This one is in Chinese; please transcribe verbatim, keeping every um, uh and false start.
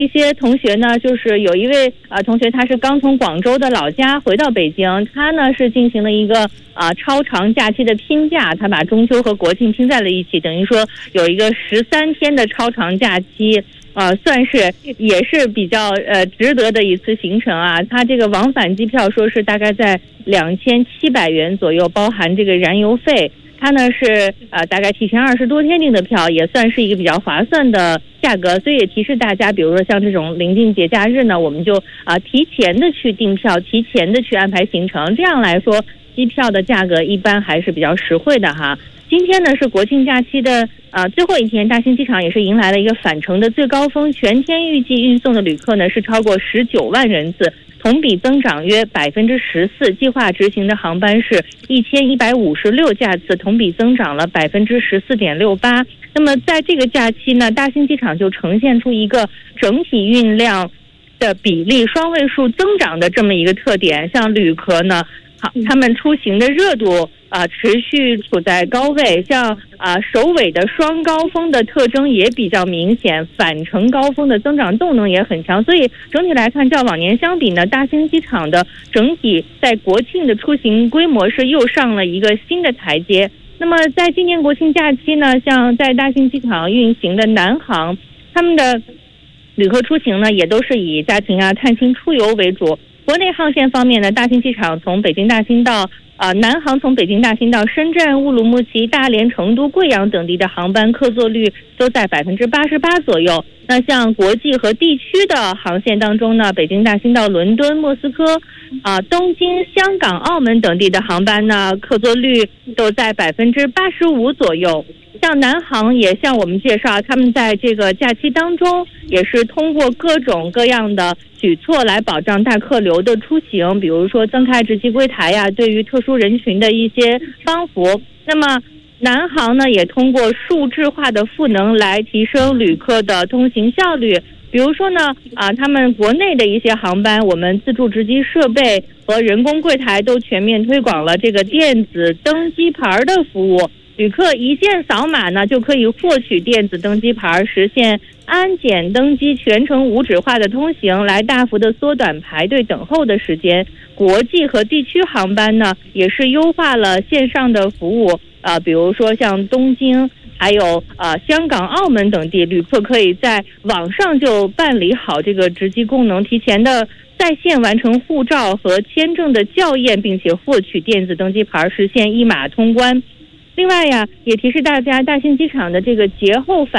一些同学呢，就是有一位啊、呃、同学，他是刚从广州的老家回到北京，他呢是进行了一个啊、呃、超长假期的拼假，他把中秋和国庆拼在了一起，等于说有一个十三天的超长假期。呃，算是也是比较呃值得的一次行程啊。它这个往返机票说是大概在两千七百元左右，包含这个燃油费。它呢是呃大概提前二十多天订的票，也算是一个比较划算的价格。所以也提示大家，比如说像这种临近节假日呢，我们就啊、呃、提前的去订票，提前的去安排行程，这样来说机票的价格一般还是比较实惠的哈。今天呢是国庆假期的呃最后一天，大兴机场也是迎来了一个返程的最高峰，全天预计运送的旅客呢是超过十九万人次，同比增长约百分之十四，计划执行的航班是一千一百五十六架次，同比增长了百分之十四点六八。那么在这个假期呢，大兴机场就呈现出一个整体运量的比例双位数增长的这么一个特点，像旅客呢，好，他们出行的热度啊、呃、持续处在高位，像啊、呃、首尾的双高峰的特征也比较明显，返程高峰的增长动能也很强，所以整体来看，较往年相比呢，大兴机场的整体在国庆的出行规模是又上了一个新的台阶。那么在今年国庆假期呢，像在大兴机场运行的南航，他们的旅客出行呢也都是以家庭啊探亲出游为主。国内航线方面呢，大兴机场从北京大兴到啊、呃，南航从北京大兴到深圳、乌鲁木齐、大连、成都、贵阳等地的航班客座率都在百分之八十八左右。那像国际和地区的航线当中呢，北京大兴到伦敦、莫斯科、啊、呃、东京、香港、澳门等地的航班呢，客座率都在百分之八十五左右。像南航也向我们介绍，他们在这个假期当中也是通过各种各样的举措来保障大客流的出行，比如说增开值机柜台呀、啊，对于特殊人群的一些帮扶。那么南航呢，也通过数字化的赋能来提升旅客的通行效率。比如说呢，啊，他们国内的一些航班，我们自助值机设备和人工柜台都全面推广了这个电子登机牌的服务。旅客一键扫码呢，就可以获取电子登机牌，实现安检登机全程无纸化的通行，来大幅的缩短排队等候的时间。国际和地区航班呢，也是优化了线上的服务，啊、呃，比如说像东京，还有呃香港、澳门等地，旅客可以在网上就办理好这个值机功能，提前的在线完成护照和签证的校验，并且获取电子登机牌，实现一码通关。另外呀，也提示大家，大兴机场的这个节后返